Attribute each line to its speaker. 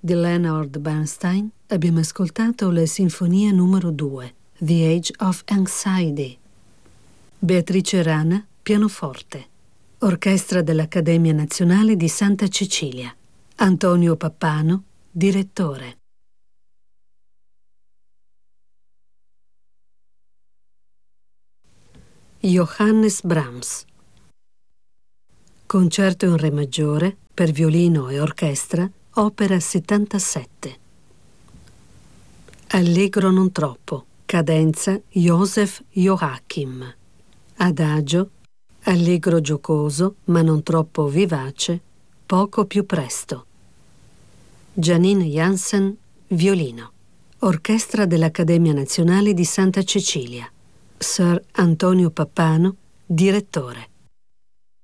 Speaker 1: di Leonard Bernstein abbiamo ascoltato la Sinfonia numero 2, The Age of Anxiety. Beatrice Rana, pianoforte. Orchestra dell'Accademia Nazionale di Santa Cecilia. Antonio Pappano, direttore. Johannes Brahms. Concerto in Re maggiore per violino e orchestra, opera 77. Allegro non troppo, cadenza Joseph Joachim. Adagio, allegro giocoso ma non troppo vivace, poco più presto. Janine Jansen, violino. Orchestra dell'Accademia Nazionale di Santa Cecilia. Sir Antonio Pappano, direttore.